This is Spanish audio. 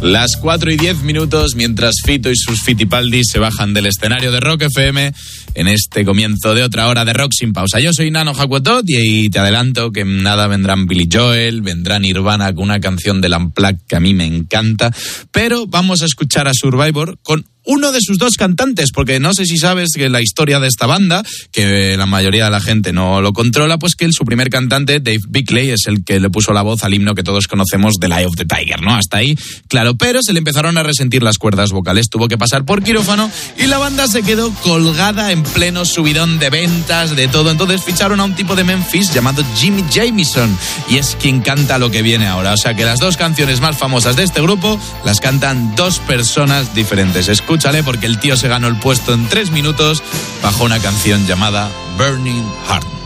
Las 4:10, mientras Fito y sus fitipaldis se bajan del escenario de Rock FM en este comienzo de otra hora de Rock sin pausa. Yo soy Nano Jacuetot y te adelanto que en nada vendrán Billy Joel, vendrá Nirvana con una canción del Unplugged que a mí me encanta, pero vamos a escuchar a Survivor con uno de sus dos cantantes, porque no sé si sabes que la historia de esta banda, que la mayoría de la gente no lo controla, pues que su primer cantante, Dave Bickley, es el que le puso la voz al himno que todos conocemos de Eye of the Tiger, ¿no? Hasta ahí, claro, pero se le empezaron a resentir las cuerdas vocales, tuvo que pasar por quirófano y la banda se quedó colgada en pleno subidón de ventas, de todo. Entonces ficharon a un tipo de Memphis llamado Jimmy Jamison y es quien canta lo que viene ahora. O sea que las dos canciones más famosas de este grupo las cantan dos personas diferentes. Escúchale, porque el tío se ganó el puesto en 3 minutos bajo una canción llamada Burning Heart.